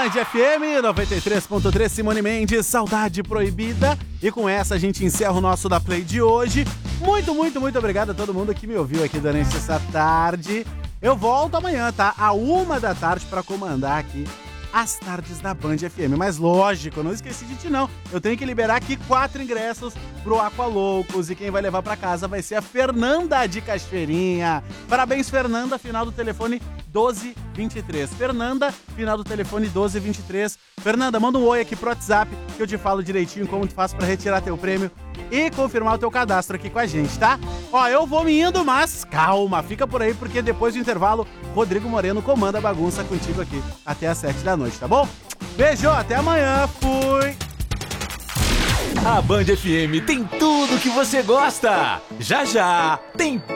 Band FM 93.3, Simone Mendes, Saudade Proibida. E com essa a gente encerra o nosso Da Play de hoje. Muito obrigado a todo mundo que me ouviu aqui durante essa tarde. Eu volto amanhã, tá? À 1h pra comandar aqui as tardes da Band FM. Mas lógico, eu não esqueci de ti não. Eu tenho que liberar aqui 4 ingressos pro Aqua Loucos. E quem vai levar pra casa vai ser a Fernanda de Cachoeirinha. Parabéns, Fernanda, final do telefone 1223. Fernanda, final do telefone 1223. Fernanda, manda um oi aqui pro WhatsApp que eu te falo direitinho como tu faz pra retirar teu prêmio e confirmar o teu cadastro aqui com a gente, tá? Ó, eu vou me indo, mas calma, fica por aí porque depois do intervalo, Rodrigo Moreno comanda a bagunça contigo aqui até às 7 da noite, tá bom? Beijo, até amanhã, fui! A Band FM tem tudo que você gosta. Já tem